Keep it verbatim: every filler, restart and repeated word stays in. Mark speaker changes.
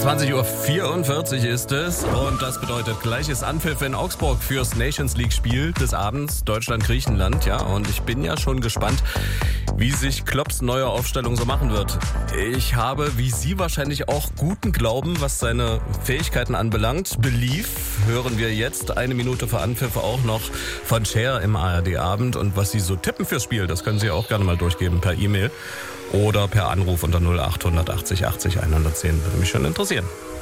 Speaker 1: zwanzig Uhr vierundvierzig ist es und das bedeutet gleiches Anpfiff in Augsburg fürs Nations League Spiel des Abends Deutschland-Griechenland. Ja, und ich bin ja schon gespannt, wie sich Klopps neue Aufstellung so machen wird. Ich habe, wie Sie wahrscheinlich auch, guten Glauben, was seine Fähigkeiten anbelangt. Belief hören wir jetzt eine Minute vor Anpfiff auch noch von Cher im A R D-Abend. Und was Sie so tippen fürs Spiel, das können Sie auch gerne mal durchgeben per E-Mail oder per Anruf unter null acht achtzig achtzig hundertzehn. Würde mich schon interessieren.